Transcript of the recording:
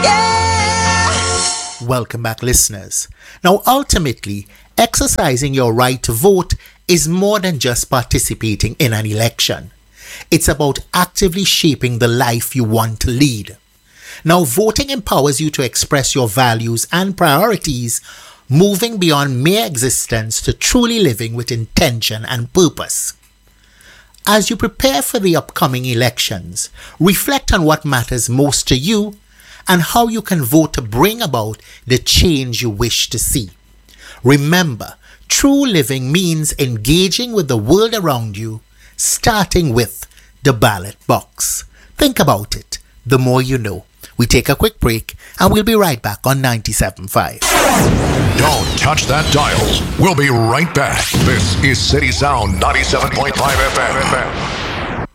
Welcome back, listeners. Now, ultimately, exercising your right to vote is more than just participating in an election. It's about actively shaping the life you want to lead. Now, voting empowers you to express your values and priorities, moving beyond mere existence to truly living with intention and purpose. As you prepare for the upcoming elections, reflect on what matters most to you and how you can vote to bring about the change you wish to see. Remember, true living means engaging with the world around you, starting with the ballot box. Think about it. The more you know. We take a quick break and we'll be right back on 97.5. Don't touch that dial. We'll be right back. This is City Sound 97.5 FM.